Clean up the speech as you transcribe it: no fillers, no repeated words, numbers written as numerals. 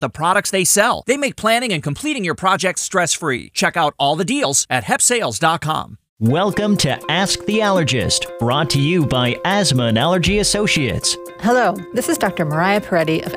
the products they sell. They make planning and completing your projects stress-free. Check out all the deals at hepsales.com. Welcome to Ask the Allergist, brought to you by Asthma and Allergy Associates. Hello, this is Dr. Mariah Peretti of